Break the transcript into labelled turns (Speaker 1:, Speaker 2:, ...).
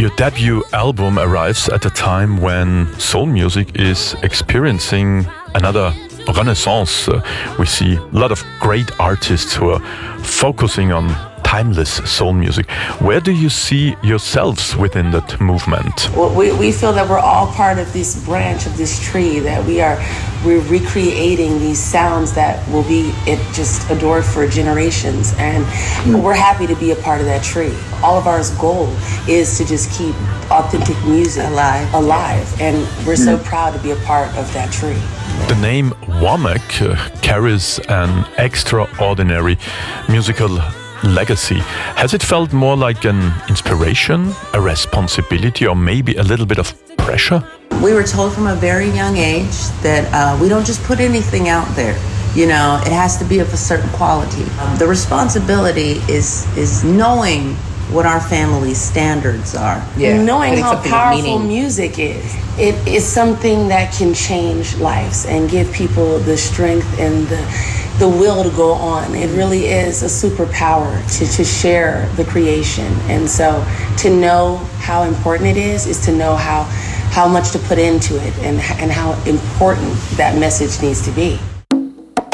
Speaker 1: Your debut album arrives at a time when soul music is experiencing another renaissance. We see a lot of great artists who are focusing on timeless soul music. Where do you see yourselves within that movement?
Speaker 2: Well, we feel that we're all part of this branch of this tree, that we're recreating these sounds that will be just adored for generations, and we're happy to be a part of that tree. All of our goal is to just keep authentic music alive, and we're so proud to be a part of that tree.
Speaker 1: The name Womack carries an extraordinary musical legacy. Has it felt more like an inspiration, a responsibility, or maybe a little bit of pressure?
Speaker 3: We were told from a very young age that we don't just put anything out there. You know, it has to be of a certain quality. The responsibility is knowing what our family's standards are.
Speaker 2: Yeah, knowing how powerful music is. It is something that can change lives and give people the strength and the will to go on. It really is a superpower to share the creation. And so to know how important it is to know how much to put into it and how important that message needs to be.